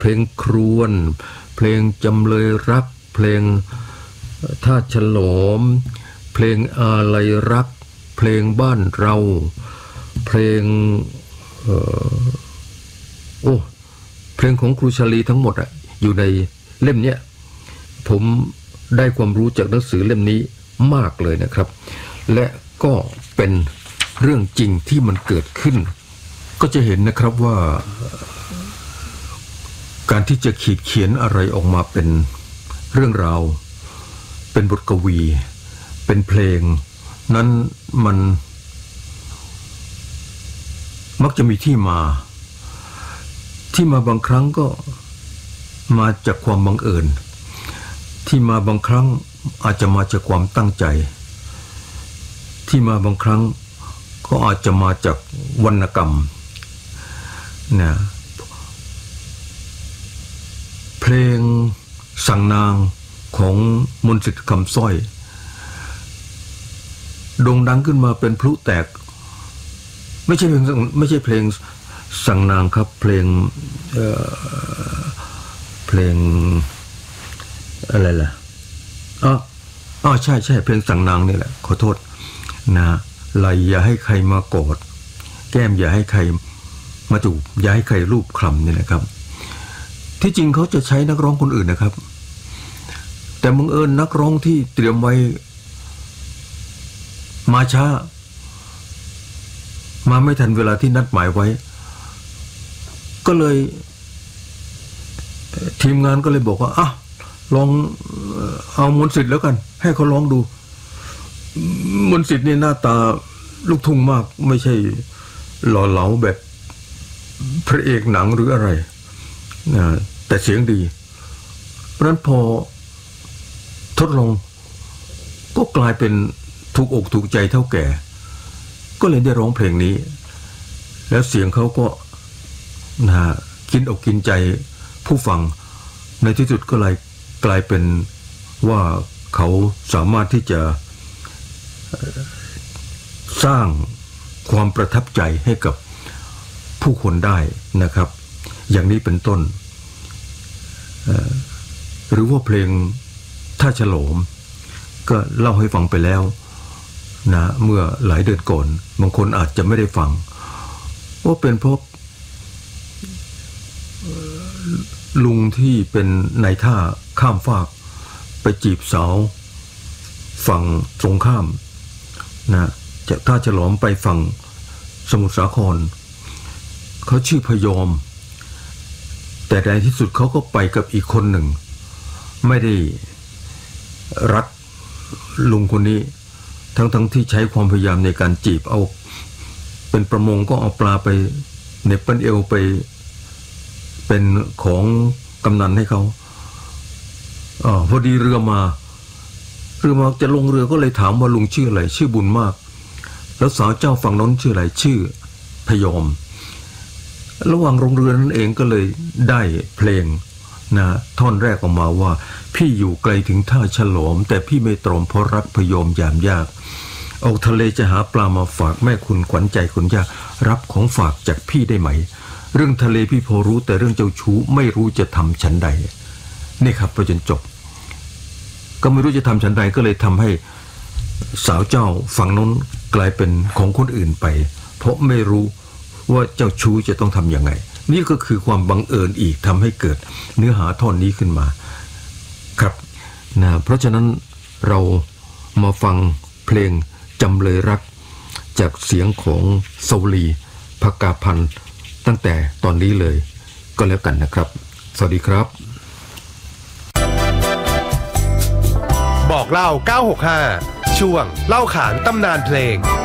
เพลงครวญเพลงจำเลยรักเพลงท่าฉลอมเพลงอาลัยรักเพลงบ้านเราเพลงเพลงของครูชลีทั้งหมดอยู่ในเล่มนี้ผมได้ความรู้จากหนังสือเล่มนี้มากเลยนะครับและก็เป็นเรื่องจริงที่มันเกิดขึ้นก็จะเห็นนะครับว่าการที่จะขีดเขียนอะไรออกมาเป็นเรื่องราวเป็นบทกวีเป็นเพลงนั้นมันมักจะมีที่มาบางครั้งก็มาจากความบังเอิญที่มาบางครั้งอาจจะมาจากความตั้งใจที่มาบางครั้งก็อาจจะมาจากวรรณกรรมนะเพลงสั่งนางของมนต์สิทธิ์คำสร้อยโด่งดังขึ้นมาเป็นพลุแตกไม่ใช่เพลงสั่งนางครับเพลงอะไรล่ะใช่เพลงสั่งนางนี่แหละขอโทษนะไหลอย่าให้ใครมากอดแก้มอย่าให้ใครมาจูบอย่าให้ใครรูปคลำนี่นะครับที่จริงเขาจะใช้นักร้องคนอื่นนะครับแต่บังเอิญนักร้องที่เตรียมไว้มาช้ามาไม่ทันเวลาที่นัดหมายไว้ก็เลยทีมงานก็เลยบอกว่าลองเอามนต์สิทธิ์แล้วกันให้เขาร้องดูมนต์สิทธิ์นี่หน้าตาลูกทุ่งมากไม่ใช่หล่อเหลาแบบพระเอกหนังหรืออะไรแต่เสียงดีเพราะนั้นพอทดลองก็กลายเป็นถูกอกถูกใจเท่าแก่ก็เลยได้ร้องเพลงนี้แล้วเสียงเขาก็กินอกกินใจผู้ฟังในที่สุดก็เลยกลายเป็นว่าเขาสามารถที่จะสร้างความประทับใจให้กับผู้คนได้นะครับอย่างนี้เป็นต้นหรือว่าเพลงท่าฉลอมก็เล่าให้ฟังไปแล้วนะเมื่อหลายเดือนก่อนบางคนอาจจะไม่ได้ฟังว่าเป็นเพราะลุงที่เป็นนายท่าข้ามฟากไปจีบสาวฝั่งตรงข้ามนะจากท่าฉลอมไปฝั่งสมุทรสาครเขาชื่อพยอมแต่ในที่สุดเขาก็ไปกับอีกคนหนึ่งไม่ได้รักลุงคนนี้ทั้งที่ใช้ความพยายามในการจีบเอาเป็นประมงก็เอาปลาไปเน็บเป็นเอวไปเป็นของกำนันให้เขาพอดีเรือมาจะลงเรือก็เลยถามว่าลุงชื่ออะไรชื่อบุญมากแล้วสาวเจ้าฝั่งนั้นชื่ออะไรชื่อพยอมระหว่างลงเรือนั่นเองก็เลยได้เพลงนะท่อนแรกออกมาว่าพี่อยู่ไกลถึงท่าฉลอมแต่พี่ไม่ตรอมเพราะรักพยอมยามยากออกทะเลจะหาปลามาฝากแม่คุณขวัญใจคนยากรับของฝากจากพี่ได้ไหมเรื่องทะเลพี่พอรู้แต่เรื่องเจ้าชู้ไม่รู้จะทำฉันใดนี่ครับพอจนจบก็ไม่รู้จะทำฉันใดก็เลยทำให้สาวเจ้าฝั่งนั้นกลายเป็นของคนอื่นไปเพราะไม่รู้ว่าเจ้าชู้จะต้องทำยังไงนี่ก็คือความบังเอิญอีกทำให้เกิดเนื้อหาท่อนนี้ขึ้นมาครับนะเพราะฉะนั้นเรามาฟังเพลงจำเลยรักจากเสียงของสวลีภกาพันธ์ตั้งแต่ตอนนี้เลยก็แล้วกันนะครับสวัสดีครับบอกเล่า965ช่วงเล่าขานตำนานเพลง